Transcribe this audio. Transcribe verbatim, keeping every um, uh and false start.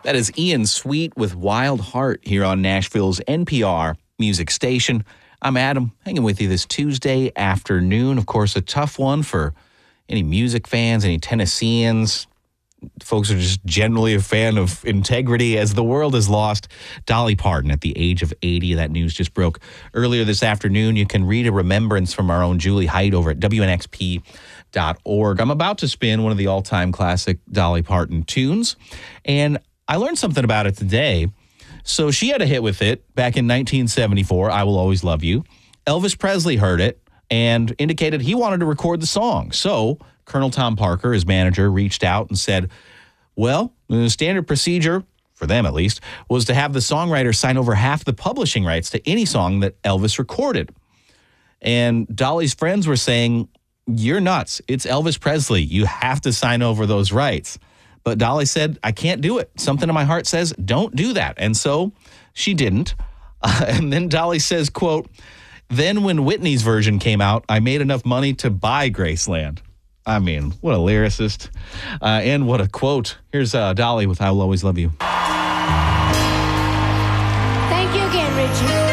That is Ian Sweet with Wild Heart here on Nashville's N P R music station. I'm Adam, hanging with you this Tuesday afternoon. Of course, a tough one for any music fans, any Tennesseans. Folks are just generally a fan of integrity as the world has lost Dolly Parton at the age of eighty. That news just broke earlier this afternoon. You can read a remembrance from our own Julie Height over at W N X P dot org. I'm about to spin one of the all-time classic Dolly Parton tunes, and I learned something about it today. So she had a hit with it back in nineteen seventy-four, I Will Always Love You. Elvis Presley heard it and indicated he wanted to record the song. So Colonel Tom Parker, his manager, reached out and said, well, the standard procedure, for them at least, was to have the songwriter sign over half the publishing rights to any song that Elvis recorded. And Dolly's friends were saying, you're nuts. It's Elvis Presley. You have to sign over those rights. But Dolly said, I can't do it. Something in my heart says, don't do that. And so she didn't. Uh, and then Dolly says, quote, then when Whitney's version came out, I made enough money to buy Graceland. I mean, what a lyricist. Uh, and what a quote. Here's uh, Dolly with I Will Always Love You. Thank you again, Richard.